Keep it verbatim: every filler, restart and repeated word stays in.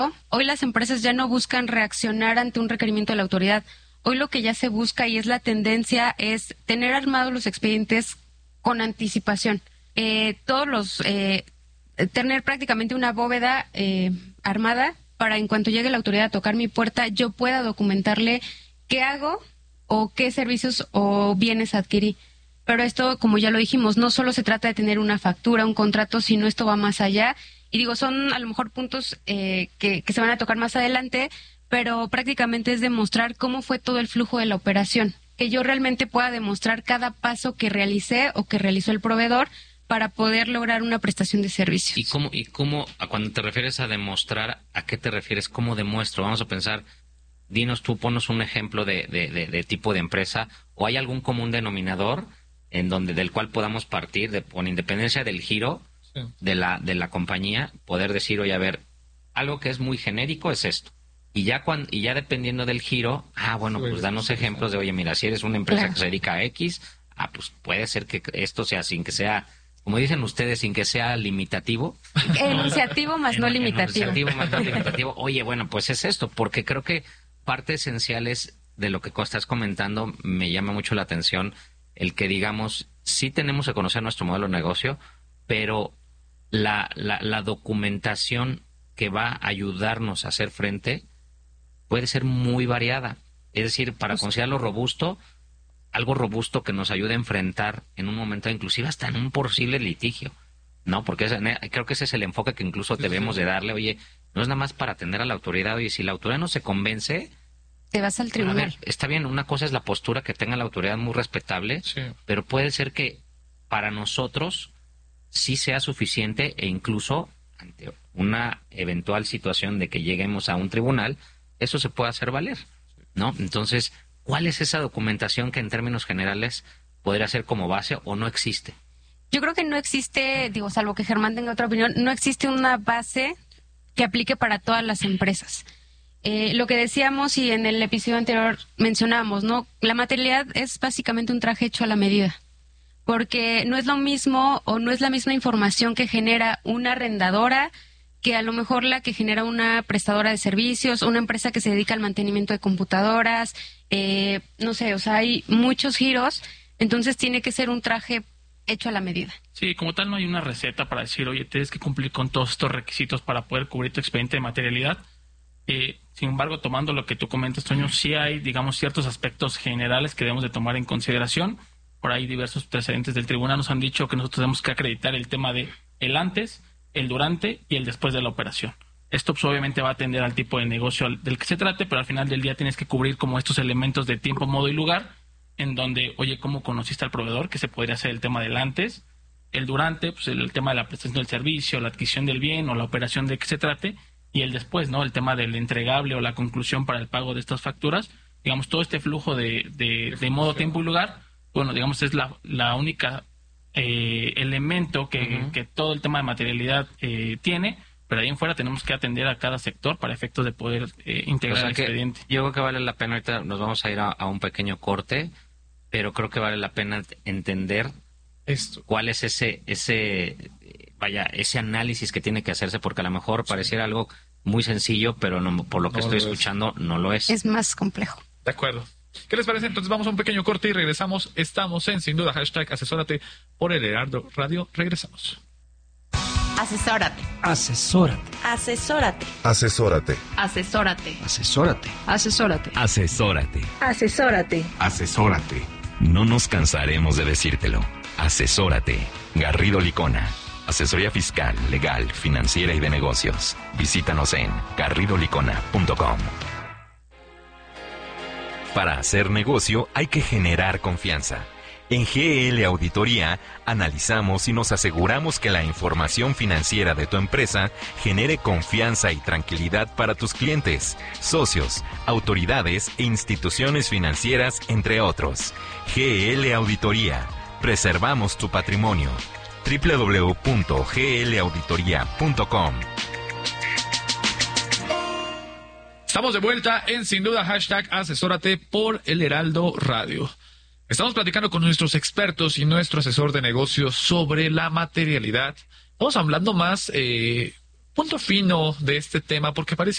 Hoy las empresas ya no buscan reaccionar ante un requerimiento de la autoridad. Hoy lo que ya se busca y es la tendencia es tener armados los expedientes con anticipación. Eh, todos los eh, tener prácticamente una bóveda eh, armada para en cuanto llegue la autoridad a tocar mi puerta, yo pueda documentarle qué hago o qué servicios o bienes adquirí. Pero esto, como ya lo dijimos, no solo se trata de tener una factura, un contrato, sino esto va más allá. Y digo, son a lo mejor puntos eh, que, que se van a tocar más adelante, pero prácticamente es demostrar cómo fue todo el flujo de la operación. Que yo realmente pueda demostrar cada paso que realicé o que realizó el proveedor para poder lograr una prestación de servicios. ¿Y cómo, y cómo, cuando te refieres a demostrar, a qué te refieres? ¿Cómo demuestro? Vamos a pensar, dinos tú, ponos un ejemplo de, de, de, de tipo de empresa, o hay algún común denominador en donde del cual podamos partir, de, con independencia del giro sí. de la de la compañía, poder decir, oye, a ver, algo que es muy genérico es esto. Y ya cuando, y ya dependiendo del giro, ah, bueno, sí, pues danos sí, ejemplos sí. de, oye, mira, si eres una empresa claro. que se dedica a X, ah, pues puede ser que esto sea sin que sea, como dicen ustedes, sin que sea limitativo. Enunciativo más no limitativo. Enunciativo más no limitativo. Oye, bueno, pues es esto, porque creo que parte esencial es de lo que estás comentando, me llama mucho la atención, el que digamos, sí tenemos que conocer nuestro modelo de negocio, pero la, la, la documentación que va a ayudarnos a hacer frente puede ser muy variada. Es decir, para considerarlo robusto, algo robusto que nos ayude a enfrentar en un momento, inclusive hasta en un posible litigio, ¿no? Porque es, creo que ese es el enfoque que incluso debemos de darle. Oye, no es nada más para atender a la autoridad. Oye, si la autoridad no se convence, te vas al tribunal. A ver, está bien, una cosa es la postura que tenga la autoridad, muy respetable, sí. pero puede ser que para nosotros sí sea suficiente e incluso ante una eventual situación de que lleguemos a un tribunal, eso se puede hacer valer, ¿no? Entonces, ¿cuál es esa documentación que en términos generales podría ser como base o no existe? Yo creo que no existe, digo, salvo que Germán tenga otra opinión, no existe una base que aplique para todas las empresas. Eh, lo que decíamos y en el episodio anterior mencionamos, ¿no? La materialidad es básicamente un traje hecho a la medida, porque no es lo mismo o no es la misma información que genera una arrendadora que a lo mejor la que genera una prestadora de servicios, una empresa que se dedica al mantenimiento de computadoras, eh, no sé, o sea, hay muchos giros, entonces tiene que ser un traje hecho a la medida. Sí, como tal no hay una receta para decir, oye, tienes que cumplir con todos estos requisitos para poder cubrir tu expediente de materialidad. Eh, sin embargo, tomando lo que tú comentas, Toño, sí hay, digamos, ciertos aspectos generales que debemos de tomar en consideración. Por ahí diversos precedentes del tribunal nos han dicho que nosotros tenemos que acreditar el tema de el antes, el durante y el después de la operación. Esto pues, obviamente va a atender al tipo de negocio del que se trate, pero al final del día tienes que cubrir como estos elementos de tiempo, modo y lugar, en donde, oye, ¿cómo conociste al proveedor? Que se podría hacer el tema del antes, el durante, pues el, el tema de la prestación del servicio, la adquisición del bien o la operación de que se trate, y el después, ¿no? El tema del entregable o la conclusión para el pago de estas facturas. Digamos, todo este flujo de, de, de modo, tiempo y lugar, bueno, digamos, es la, la única eh, elemento que, uh-huh. que todo el tema de materialidad eh, tiene, pero ahí en fuera tenemos que atender a cada sector para efectos de poder eh, integrar o sea el expediente. Yo creo que vale la pena, ahorita nos vamos a ir a, a un pequeño corte, pero creo que vale la pena entender esto, cuál es ese, ese, vaya, ese análisis que tiene que hacerse, porque a lo mejor sí. pareciera algo muy sencillo, pero no, por lo que no estoy lo escuchando, no lo es. Es más complejo. De acuerdo. ¿Qué les parece? Entonces vamos a un pequeño corte y regresamos. Estamos en Sin Duda, hashtag asesórate por el Heraldo Radio. Regresamos. Asesórate. Asesórate. Asesórate. Asesórate. Asesórate. Asesórate. Asesórate. Asesórate. Asesórate. Asesórate. No nos cansaremos de decírtelo. Asesórate. Garrido Licona. Asesoría fiscal, legal, financiera y de negocios. Visítanos en garrido licona punto com. Para hacer negocio hay que generar confianza. En G L Auditoría analizamos y nos aseguramos que la información financiera de tu empresa genere confianza y tranquilidad para tus clientes, socios, autoridades e instituciones financieras, entre otros. G L Auditoría. Preservamos tu patrimonio. doble u doble u doble u punto g l auditoría punto com. Estamos de vuelta en Sin Duda, hashtag asesórate por el Heraldo Radio. Estamos platicando con nuestros expertos y nuestro asesor de negocios sobre la materialidad. Estamos hablando más, eh, punto fino de este tema, porque parece